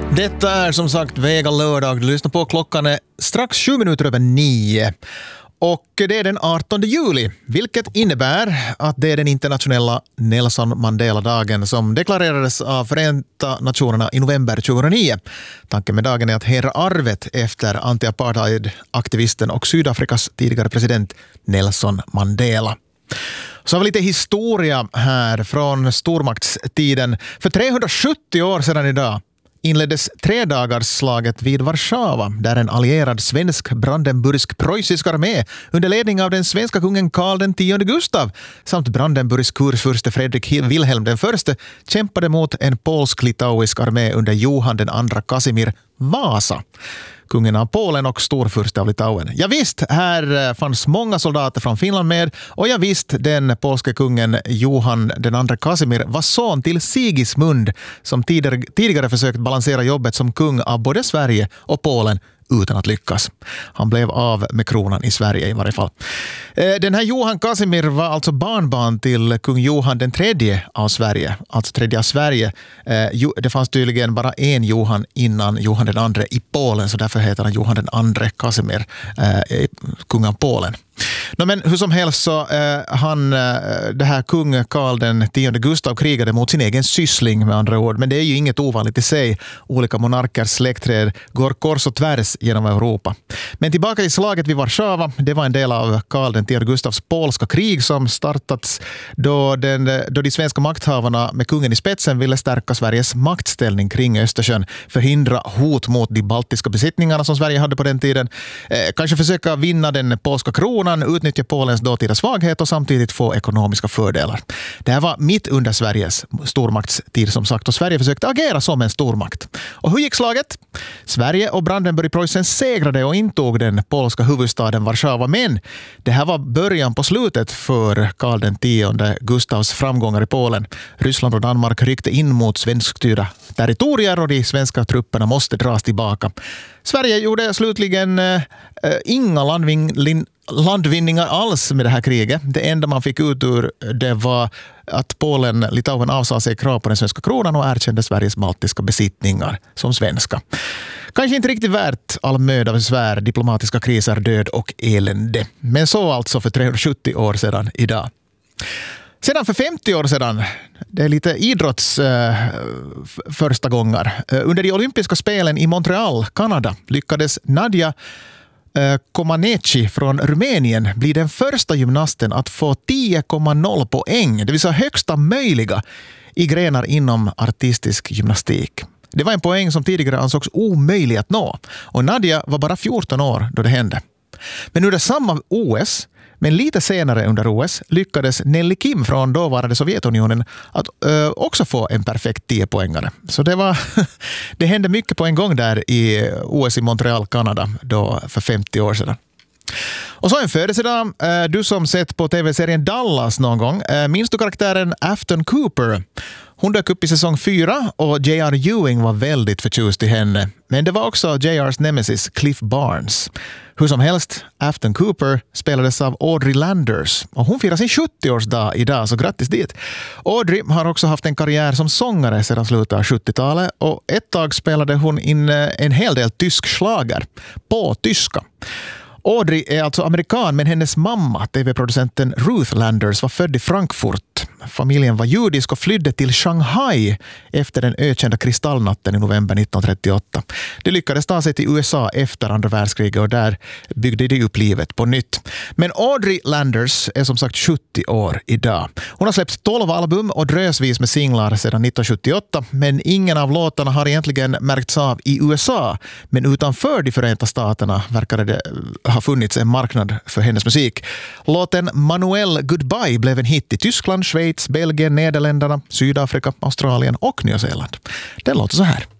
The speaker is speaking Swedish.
Detta är som sagt Vega lördag. Du lyssnar på, klockan är strax 7:07. Och det är den 18 juli, vilket innebär att det är den internationella Nelson Mandela-dagen som deklarerades av Förenta Nationerna i november 2009. Tanken med dagen är att hedra arvet efter anti-apartheid-aktivisten och Sydafrikas tidigare president Nelson Mandela. Så har vi lite historia här från stormaktstiden. För 370 år sedan idag inleddes 3-dagarsslaget vid Warszawa, där en allierad svensk brandenburgsk-preussisk armé under ledning av den svenska kungen Karl X Gustav samt Brandenburgs kurfurste Fredrik Wilhelm I kämpade mot en polsk-litauisk armé under Johan II Casimir Vasa, kungen av Polen och storfurste av Litauen. Ja visst, här fanns många soldater från Finland med, och ja visst, den polske kungen Johan II Casimir var son till Sigismund som tidigare försökt balansera jobbet som kung av både Sverige och Polen utan att lyckas. Han blev av med kronan i Sverige i varje fall. Den här Johan Casimir var alltså barnbarn till kung Johan den tredje av Sverige. Alltså tredje av Sverige. Det fanns tydligen bara en Johan innan Johan den andra i Polen, så därför heter han Johan den andra Casimir, kung av Polen. Men hur som helst så det här kung Karl X Gustav krigade mot sin egen syssling med andra ord, men det är ju inget ovanligt i sig. Olika monarkers släktträd går kors och tvärs genom Europa. Men tillbaka till slaget vid Warszawa, det var en del av Karl X Gustavs polska krig som startats då de svenska makthavarna med kungen i spetsen ville stärka Sveriges maktställning kring Östersjön, förhindra hot mot de baltiska besittningarna som Sverige hade på den tiden, kanske försöka vinna den polska kronan, utnyttja Polens dåtida svaghet och samtidigt få ekonomiska fördelar. Det här var mitt under Sveriges stormaktstid som sagt, och Sverige försökte agera som en stormakt. Och hur gick slaget? Sverige och Brandenburg-Preussen segrade och intog den polska huvudstaden Warszawa, men det här var början på slutet för Karl X Gustavs framgångar i Polen. Ryssland och Danmark ryckte in mot svenskstyrda territorier och de svenska trupperna måste dras tillbaka. Sverige gjorde slutligen inga landvinningar alls med det här kriget. Det enda man fick ut ur det var att Litauen avsade sig krav på den svenska kronan och erkände Sveriges baltiska besittningar som svenska. Kanske inte riktigt värt all möda, besvär, diplomatiska kriser, död och elände. Men så alltså för 370 år sedan idag. Sedan för 50 år sedan, det är lite idrotts första gånger. Under de olympiska spelen i Montreal, Kanada, lyckades Nadia Comaneci från Rumänien bli den första gymnasten att få 10,0 poäng, det vill säga högsta möjliga i grenar inom artistisk gymnastik. Det var en poäng som tidigare ansågs omöjlig att nå, och Nadia var bara 14 år då det hände. Men under samma OS, men lite senare under OS, lyckades Nelly Kim från dåvarande Sovjetunionen att också få en perfekt 10-poängare. Så det hände mycket på en gång där i OS i Montreal, Kanada, då för 50 år sedan. Och så en födelsedag. Du som sett på tv-serien Dallas någon gång, minns du karaktären Afton Cooper? Hon dök upp i säsong 4 och J.R. Ewing var väldigt förtjust i henne. Men det var också J.R.'s nemesis Cliff Barnes. Hur som helst, Afton Cooper spelades av Audrey Landers och hon firar sin 70-årsdag idag, så grattis dit. Audrey har också haft en karriär som sångare sedan slutet av 70-talet och ett tag spelade hon in en hel del tysk schlager på tyska. Audrey är alltså amerikan, men hennes mamma, tv-producenten Ruth Landers, var född i Frankfurt. Familjen var judisk och flydde till Shanghai efter den ökända kristallnatten i november 1938. De lyckades ta sig till USA efter andra världskriget och där byggde de upp livet på nytt. Men Audrey Landers är som sagt 70 år idag. Hon har släppt 12 album och drösvis med singlar sedan 1978, men ingen av låtarna har egentligen märkts av i USA. Men utanför de Förenta Staterna verkar det ha funnits en marknad för hennes musik. Låten Manuel Goodbye blev en hit i Tyskland, Schweiz, Belgien, Nederländerna, Sydafrika, Australien och Nya Zeeland. Den låter så här.